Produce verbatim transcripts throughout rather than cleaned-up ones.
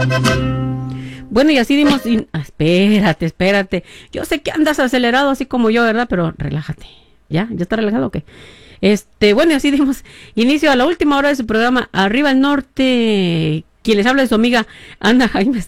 Bueno, y así dimos... Y, ah, espérate, espérate. Yo sé que andas acelerado así como yo, ¿verdad? Pero relájate. ¿Ya? ¿Ya está relajado o qué? Este, bueno, y así dimos inicio a la última hora de su programa Arriba el Norte. Quien les habla es su amiga Ana Jaime.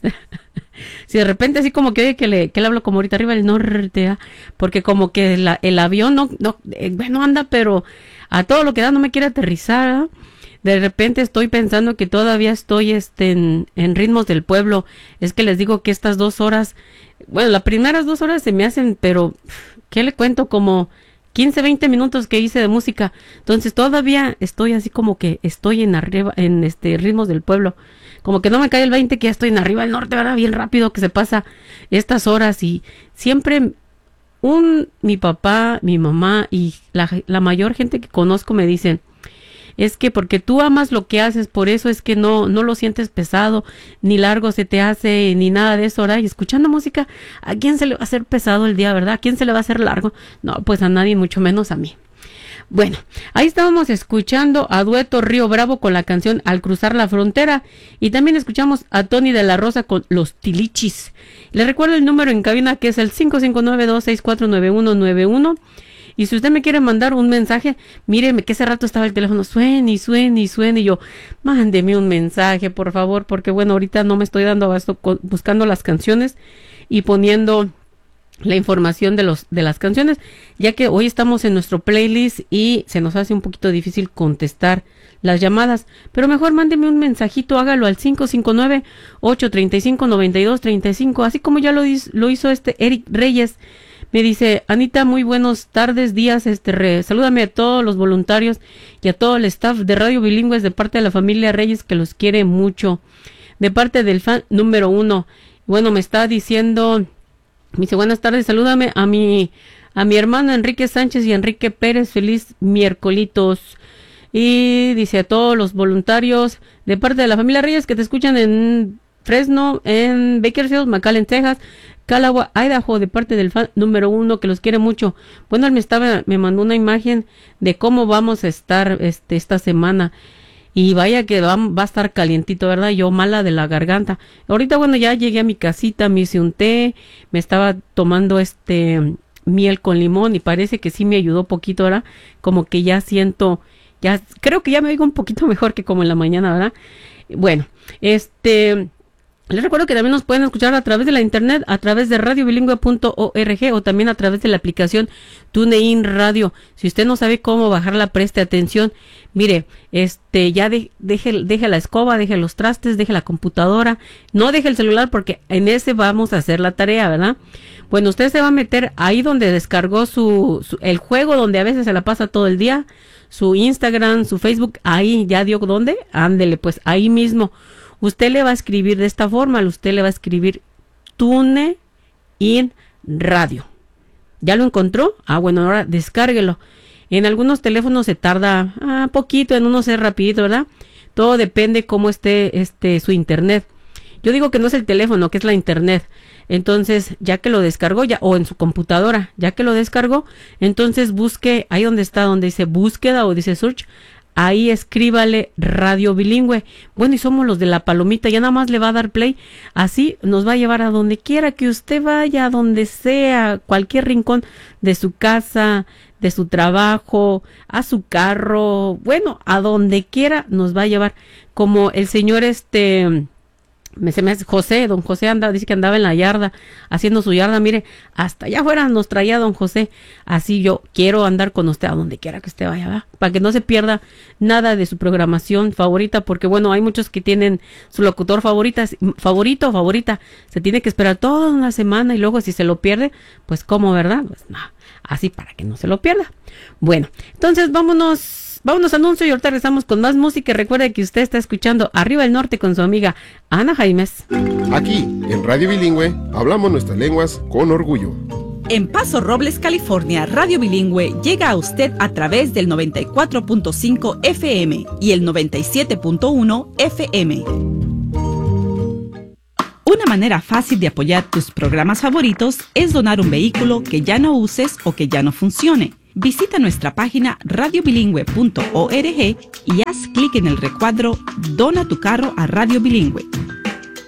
Si de repente así como que oye que le, que le hablo como ahorita Arriba el Norte, ¿eh? Porque como que la, el avión no, no, eh, bueno, anda, pero a todo lo que da no me quiere aterrizar, ¿eh? De repente estoy pensando que todavía estoy este, en, en ritmos del pueblo. Es que les digo que estas dos horas, bueno, las primeras dos horas se me hacen, pero, ¿qué le cuento? Como quince, veinte minutos que hice de música. Entonces todavía estoy así como que estoy en arriba, en este ritmos del pueblo. Como que no me cae el veinte que ya estoy en arriba del norte, ¿verdad? Bien rápido que se pasa estas horas y siempre un, mi papá, mi mamá y la, la mayor gente que conozco me dicen, es que porque tú amas lo que haces, por eso es que no, no lo sientes pesado, ni largo se te hace, ni nada de eso, ¿verdad? Y escuchando música, ¿a quién se le va a hacer pesado el día, verdad? ¿A quién se le va a hacer largo? No, pues a nadie, mucho menos a mí. Bueno, ahí estábamos escuchando a Dueto Río Bravo con la canción Al Cruzar la Frontera, y también escuchamos a Tony de la Rosa con Los Tilichis. Les recuerdo el número en cabina que es el cinco cinco nueve, dos seis cuatro, nueve uno nueve uno. Y si usted me quiere mandar un mensaje, míreme que ese rato estaba el teléfono, suene y suene y suene, y yo, mándeme un mensaje, por favor, porque bueno, ahorita no me estoy dando abasto buscando las canciones y poniendo la información de los de las canciones, ya que hoy estamos en nuestro playlist y se nos hace un poquito difícil contestar las llamadas, pero mejor mándeme un mensajito, hágalo al cinco cinco nueve, ocho tres cinco, nueve dos tres cinco, así como ya lo, lo hizo este Eric Reyes. Me dice, Anita, muy buenos tardes, días, este, re, salúdame a todos los voluntarios y a todo el staff de Radio Bilingües de parte de la familia Reyes que los quiere mucho, de parte del fan número uno. Bueno, me está diciendo, me dice, buenas tardes, salúdame a mi, a mi hermano Enrique Sánchez y Enrique Pérez, feliz miércolitos. Y dice a todos los voluntarios de parte de la familia Reyes que te escuchan en Fresno, en Bakersfield, McAllen, Texas, Calagua, Idaho, de parte del fan número uno que los quiere mucho. Bueno, él me estaba, me mandó una imagen de cómo vamos a estar este esta semana. Y vaya que va, va a estar calientito, ¿verdad? Yo mala de la garganta. Ahorita, bueno, ya llegué a mi casita, me hice un té, me estaba tomando este miel con limón y parece que sí me ayudó poquito, ¿verdad? Como que ya siento, ya creo que ya me oigo un poquito mejor que como en la mañana, ¿verdad? Bueno, este... les recuerdo que también nos pueden escuchar a través de la internet, a través de radio bilingüe punto org o también a través de la aplicación TuneIn Radio. Si usted no sabe cómo bajarla, preste atención. Mire, este, ya de, deje, deje la escoba, deje los trastes, deje la computadora, no deje el celular porque en ese vamos a hacer la tarea, ¿verdad? Bueno, usted se va a meter ahí donde descargó su, su el juego donde a veces se la pasa todo el día, su Instagram, su Facebook, ahí ya dio dónde, ándele, pues ahí mismo. Usted le va a escribir de esta forma, usted le va a escribir TuneIn Radio. ¿Ya lo encontró? Ah, bueno, ahora descárguelo. En algunos teléfonos se tarda ah, poquito, en unos es rapidito, ¿verdad? Todo depende cómo esté este su internet. Yo digo que no es el teléfono, que es la internet. Entonces, ya que lo descargó, ya o en su computadora, ya que lo descargó, entonces busque ahí donde está, donde dice búsqueda o dice search. Ahí escríbale Radio Bilingüe. Bueno, y somos los de la palomita, ya nada más le va a dar play. Así nos va a llevar a donde quiera que usted vaya, a donde sea, cualquier rincón de su casa, de su trabajo, a su carro, bueno, a donde quiera nos va a llevar. Como el señor este... Me, se me hace José, don José anda, dice que andaba en la yarda, haciendo su yarda, mire, hasta allá afuera nos traía don José, así yo quiero andar con usted a donde quiera que usted vaya, ¿verdad? Para que no se pierda nada de su programación favorita, porque bueno, hay muchos que tienen su locutor favorita, favorito o favorita, se tiene que esperar toda una semana y luego si se lo pierde, pues cómo, ¿verdad? Pues no, así para que no se lo pierda. Bueno, entonces vámonos. Vámonos a anuncio y ahorita regresamos con más música. Recuerde que usted está escuchando Arriba el Norte con su amiga Ana Jaimes. Aquí, en Radio Bilingüe, hablamos nuestras lenguas con orgullo. En Paso Robles, California, Radio Bilingüe llega a usted a través del noventa y cuatro punto cinco F M y el noventa y siete punto uno F M. Una manera fácil de apoyar tus programas favoritos es donar un vehículo que ya no uses o que ya no funcione. Visita nuestra página radio bilingüe punto org y haz clic en el recuadro Dona tu carro a Radio Bilingüe.